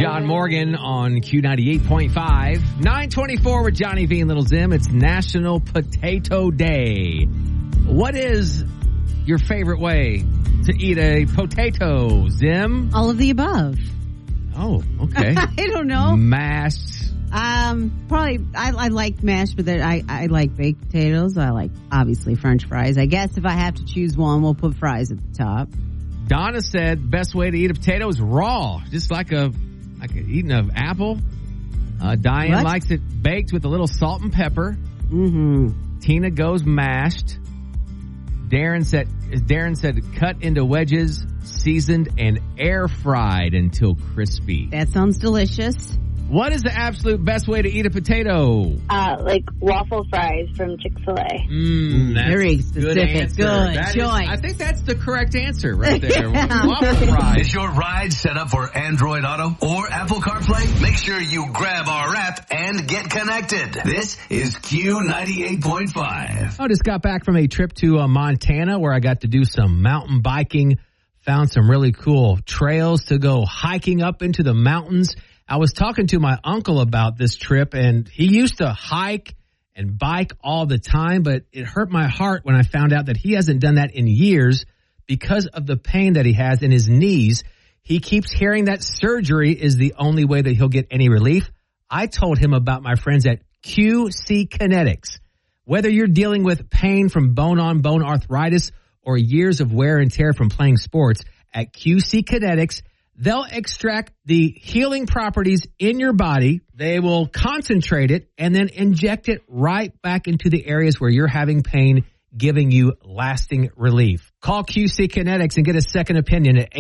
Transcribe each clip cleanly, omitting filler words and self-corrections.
John Morgan on Q98.5. 924 with Johnny V and Little Zim. It's National Potato Day. What is your favorite way to eat a potato, Zim? All of the above. Oh, okay. I don't know. Mashed. Probably, I like mashed, but I like baked potatoes. I like, obviously, French fries. I guess if I have to choose one, we'll put fries at the top. Donna said best way to eat a potato is raw, just like eating an apple. Diane likes it baked with a little salt and pepper. Mm-hmm. Tina goes mashed. Darren said cut into wedges, seasoned, and air fried until crispy. That sounds delicious. What is the absolute best way to eat a potato? Like waffle fries from Chick-fil-A. That's very specific. Good choice. I think that's the correct answer right there. Waffle fries. Is your ride set up for Android Auto or Apple CarPlay? Make sure you grab our app and get connected. This is Q98.5. I just got back from a trip to Montana where I got to do some mountain biking. Found some really cool trails to go hiking up into the mountains. I was talking to my uncle about this trip, and he used to hike and bike all the time, but it hurt my heart when I found out that he hasn't done that in years because of the pain that he has in his knees. He keeps hearing that surgery is the only way that he'll get any relief. I told him about my friends at QC Kinetics. Whether you're dealing with pain from bone-on-bone arthritis or years of wear and tear from playing sports, at QC Kinetics, they'll extract the healing properties in your body. They will concentrate it and then inject it right back into the areas where you're having pain, giving you lasting relief. Call QC Kinetics and get a second opinion at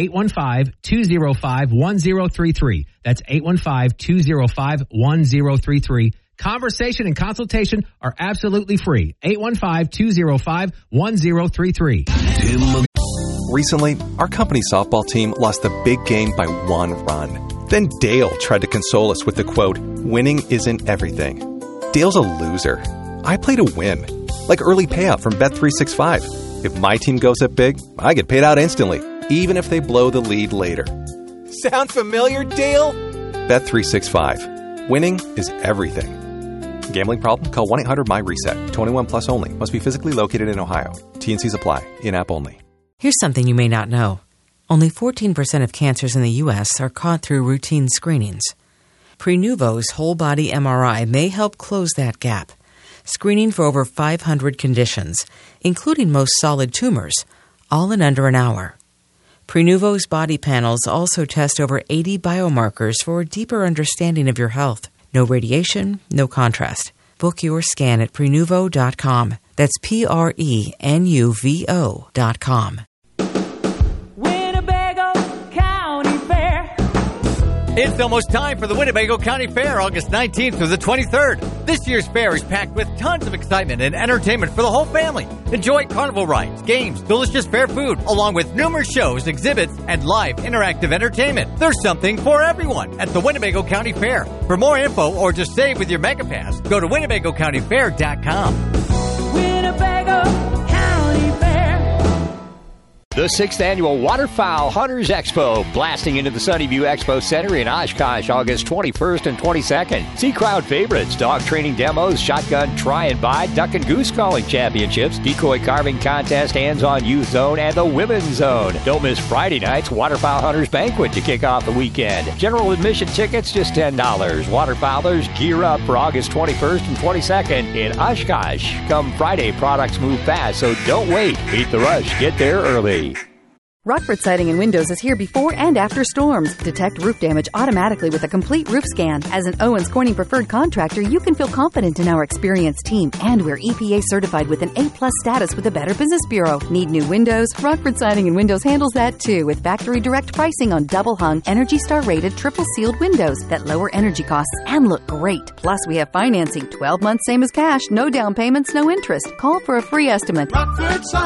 815-205-1033. That's 815-205-1033. Conversation and consultation are absolutely free. 815-205-1033. Recently, our company softball team lost the big game by 1 run. Then Dale tried to console us with the quote, "Winning isn't everything." Dale's a loser. I play to win. Like early payout from Bet365. If my team goes up big, I get paid out instantly, even if they blow the lead later. Sound familiar, Dale? Bet365. Winning is everything. Gambling problem? Call 1-800-MY-RESET. 21 plus only. Must be physically located in Ohio. T&Cs apply. In-app only. Here's something you may not know. Only 14% of cancers in the U.S. are caught through routine screenings. Prenuvo's whole-body MRI may help close that gap, screening for over 500 conditions, including most solid tumors, all in under an hour. Prenuvo's body panels also test over 80 biomarkers for a deeper understanding of your health. No radiation, no contrast. Book your scan at Prenuvo.com. That's Prenuvo.com. It's almost time for the Winnebago County Fair, August 19th through the 23rd. This year's fair is packed with tons of excitement and entertainment for the whole family. Enjoy carnival rides, games, delicious fair food, along with numerous shows, exhibits, and live interactive entertainment. There's something for everyone at the Winnebago County Fair. For more info or to save with your MegaPass, go to WinnebagoCountyFair.com. Winnebago County Fair. The 6th Annual Waterfowl Hunters Expo, blasting into the Sunnyview Expo Center in Oshkosh, August 21st and 22nd. See crowd favorites, dog training demos, shotgun try and buy, duck and goose calling championships, decoy carving contest, hands-on youth zone, and the women's zone. Don't miss Friday night's Waterfowl Hunters Banquet to kick off the weekend. General admission tickets just $10. Waterfowlers gear up for August 21st and 22nd in Oshkosh. Come Friday, products move fast, so don't wait. Beat the rush. Get there early. Rockford Siding and Windows is here before and after storms. Detect roof damage automatically with a complete roof scan. As an Owens Corning preferred contractor, you can feel confident in our experienced team, and we're EPA certified with an A+ status with the Better Business Bureau. Need new windows? Rockford Siding and Windows handles that too, with factory direct pricing on double-hung, Energy Star rated, triple sealed windows that lower energy costs and look great. Plus, we have financing, 12 months same as cash, no down payments, no interest. Call for a free estimate.